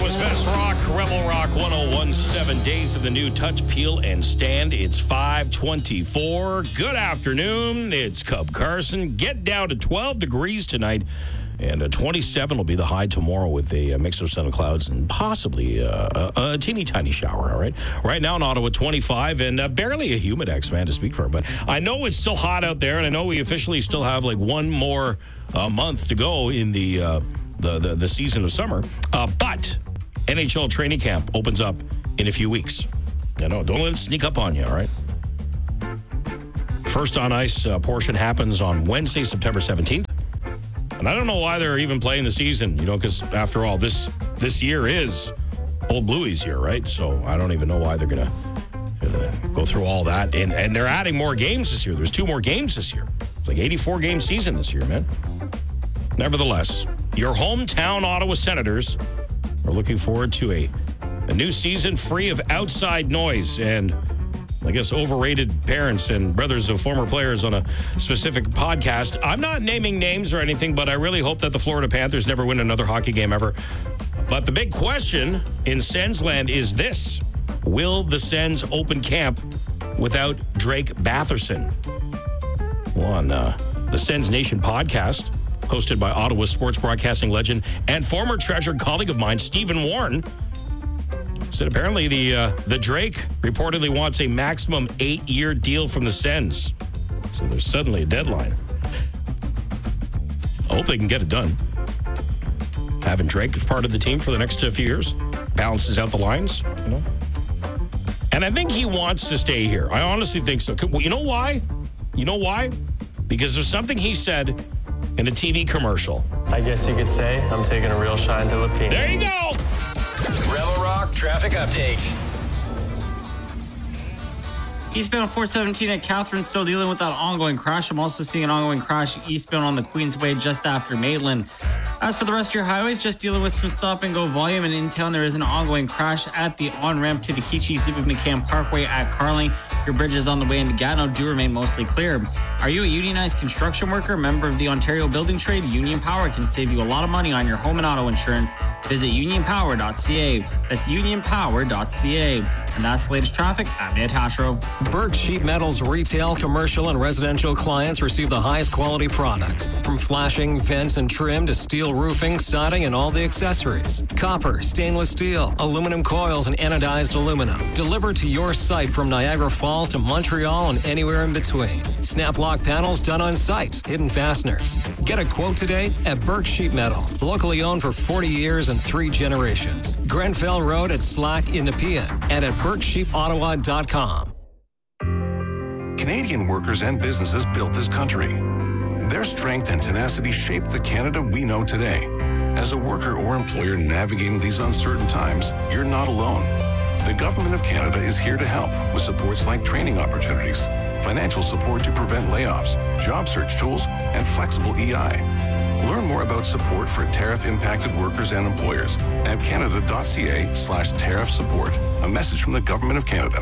Ottawa's best rock, Rebel Rock 1017, Days of the New Touch, Peel, and Stand. It's 5:24. Good afternoon. It's Cub Carson. Get down to 12 degrees tonight, and 27 will be the high tomorrow with a mix of sun and clouds and possibly a teeny tiny shower, all right? Right now in Ottawa, 25, and barely a humidex, man, to speak for. But I know it's still hot out there, and I know we officially still have like one more month to go in the season of summer. But NHL training camp opens up in a few weeks. You know, don't let it sneak up on you, all right? First on ice portion happens on Wednesday, September 17th. And I don't know why they're even playing the season, you know, because after all, this year is Old Bluey's year, right? So I don't even know why they're going to go through all that. And they're adding more games this year. There's 2 more games this year. It's like 84-game season this year, man. Nevertheless, your hometown Ottawa Senators are looking forward to a new season free of outside noise and, I guess, overrated parents and brothers of former players on a specific podcast. I'm not naming names or anything, but I really hope that the Florida Panthers never win another hockey game ever. But the big question in Sens land is this: will the Sens open camp without Drake Batherson? Well, on the Sens Nation podcast, hosted by Ottawa sports broadcasting legend and former treasured colleague of mine, Stephen Warren, said apparently the Drake reportedly wants a maximum 8-year deal from the Sens. So there's suddenly a deadline. I hope they can get it done. Having Drake as part of the team for the next few years balances out the lines, you know. And I think he wants to stay here. I honestly think so. Well, you know why? You know why? Because there's something he said in a TV commercial. I guess you could say I'm taking a real shine to Lapine. There you go. Rebel Rock traffic update. Eastbound 417 at Catherine still dealing with that ongoing crash. I'm also seeing an ongoing crash eastbound on the Queensway just after Maitland. As for the rest of your highways, just dealing with some stop and go volume. And in town, there is an ongoing crash at the on-ramp to the Keechee-Zippy McCann Parkway at Carling. Your bridges on the way into Gatineau do remain mostly clear. Are you a unionized construction worker, member of the Ontario Building Trade? Union Power can save you a lot of money on your home and auto insurance. Visit unionpower.ca. That's unionpower.ca. And that's the latest traffic. I'm Ned Tashro. Burke Sheet Metal's retail, commercial, and residential clients receive the highest quality products. From flashing, vents, and trim to steel roofing, siding, and all the accessories. Copper, stainless steel, aluminum coils, and anodized aluminum. Delivered to your site from Niagara Falls to Montreal and anywhere in between. Snap lock panels done on site. Hidden fasteners. Get a quote today at Burke Sheet Metal. Locally owned for 40 years and 3 generations. Grenfell Road at Slack in Nepean and at BurkeSheetOttawa.com. Canadian workers and businesses built this country. Their strength and tenacity shaped the Canada we know today. As a worker or employer navigating these uncertain times, you're not alone. The Government of Canada is here to help with supports like training opportunities, financial support to prevent layoffs, job search tools, and flexible EI. Learn more about support for tariff-impacted workers and employers at canada.ca/tariff support. A message from the Government of Canada.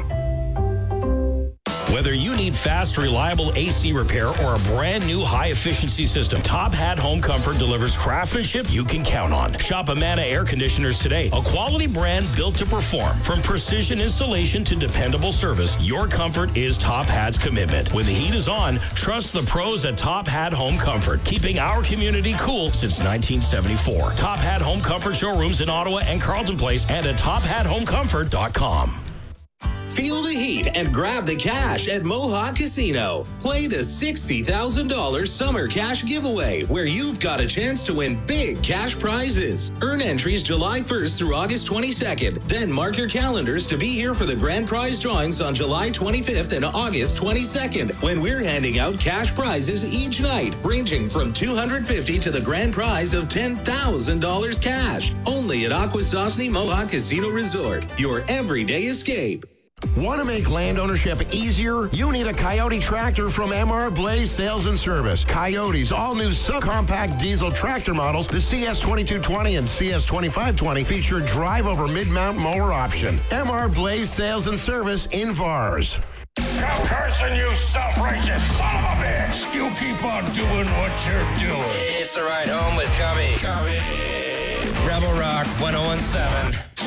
Whether you need fast, reliable AC repair or a brand new high-efficiency system, Top Hat Home Comfort delivers craftsmanship you can count on. Shop Amana Air Conditioners today, a quality brand built to perform. From precision installation to dependable service, your comfort is Top Hat's commitment. When the heat is on, trust the pros at Top Hat Home Comfort, keeping our community cool since 1974. Top Hat Home Comfort showrooms in Ottawa and Carleton Place and at tophathomecomfort.com. Feel the heat and grab the cash at Mohawk Casino. Play the $60,000 summer cash giveaway, where you've got a chance to win big cash prizes. Earn entries July 1st through August 22nd. Then mark your calendars to be here for the grand prize drawings on July 25th and August 22nd, when we're handing out cash prizes each night, ranging from $250 to the grand prize of $10,000 cash. Only at Akwesasne Mohawk Casino Resort, your everyday escape. Want to make land ownership easier? You need a Coyote tractor from MR Blaze Sales and Service. Coyote's all-new subcompact diesel tractor models, the CS2220 and CS2520, feature drive-over mid-mount mower option. MR Blaze Sales and Service in VARS. Now, Carson, you self-righteous son of a bitch! You keep on doing what you're doing. It's the ride home with Cubby. Rebel Rock 101.7.